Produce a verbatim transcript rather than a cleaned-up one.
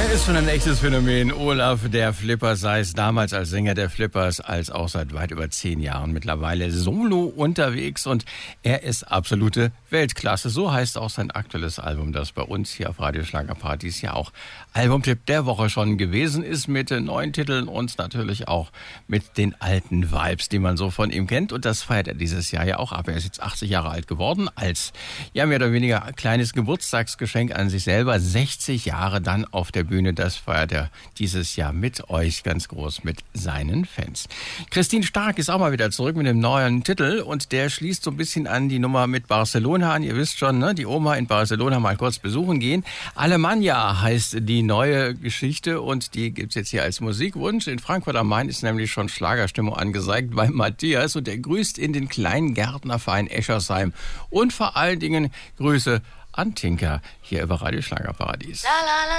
ist schon ein echtes Phänomen. Olaf der Flipper, sei es damals als Sänger der Flippers, als auch seit weit über zehn Jahren mittlerweile solo unterwegs. Und er ist absolute Weltklasse. So heißt auch sein aktuelles Album, das bei uns hier auf Radio Schlagerpartys ja auch Albumtipp der Woche schon gewesen ist, mit neuen Titeln und natürlich auch mit den alten Vibes, die man so von ihm kennt. Und das feiert er dieses Jahr ja auch ab. Er ist jetzt achtzig Jahre alt geworden, als ja mehr oder weniger kleines Geburtstagsgeschenk an sich selber. sechzig Jahre dann auf der Bühne, das feiert er dieses Jahr mit euch ganz groß, mit seinen Fans. Christine Stark ist auch mal wieder zurück mit einem neuen Titel und der schließt so ein bisschen an die Nummer mit Barcelona an. Ihr wisst schon, ne? Die Oma in Barcelona mal kurz besuchen gehen. Alemannia heißt die neue Geschichte und die gibt's jetzt hier als Musikwunsch. In Frankfurt am Main ist nämlich schon Schlagerstimmung angesagt bei Matthias und er grüßt in den kleinen Gärtnerverein Eschersheim und vor allen Dingen Grüße an Tinker hier über Radio Schlagerparadies.